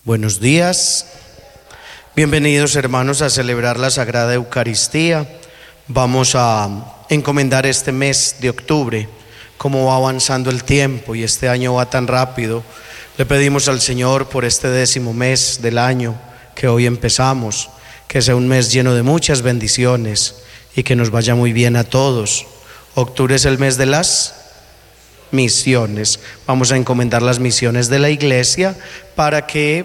Buenos días, bienvenidos hermanos a celebrar la Sagrada Eucaristía. Vamos a encomendar este mes de octubre, cómo va avanzando el tiempo y este año va tan rápido. Le pedimos al Señor por este 10º mes del año que hoy empezamos, que sea un mes lleno de muchas bendiciones y que nos vaya muy bien a todos. Octubre es el mes de las misiones. Vamos a encomendar las misiones de la Iglesia para que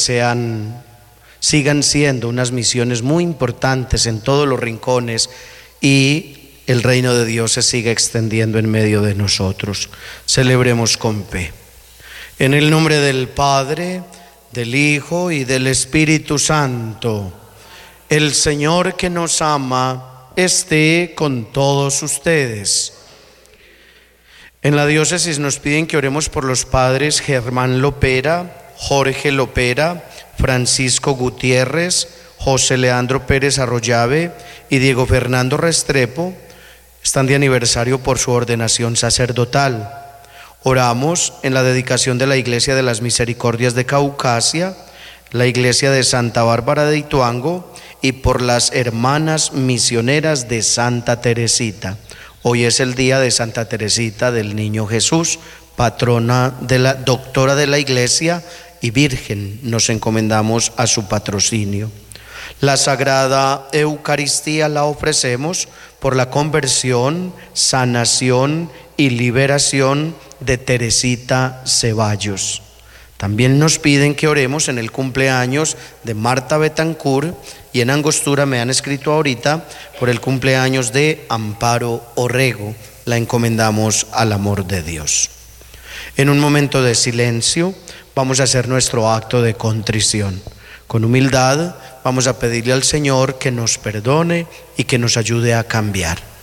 sigan siendo unas misiones muy importantes en todos los rincones y el reino de Dios se siga extendiendo en medio de nosotros. Celebremos con fe. En el nombre del Padre, del Hijo y del Espíritu Santo. El Señor que nos ama esté con todos ustedes. En la diócesis nos piden que oremos por los padres Germán Lopera, Jorge Lopera, Francisco Gutiérrez, José Leandro Pérez Arroyave y Diego Fernando Restrepo. Están de aniversario por su ordenación sacerdotal. Oramos en la dedicación de la Iglesia de las Misericordias de Caucasia, la Iglesia de Santa Bárbara de Ituango y por las hermanas misioneras de Santa Teresita. Hoy es el día de Santa Teresita del Niño Jesús, patrona de la doctora de la Iglesia y Virgen. Nos encomendamos a su patrocinio. La Sagrada Eucaristía la ofrecemos por la conversión, sanación y liberación de Teresita Ceballos. También nos piden que oremos en el cumpleaños de Marta Betancourt y en Angostura me han escrito ahorita por el cumpleaños de Amparo Orrego. La encomendamos al amor de Dios. En un momento de silencio vamos a hacer nuestro acto de contrición. Con humildad vamos a pedirle al Señor que nos perdone y que nos ayude a cambiar.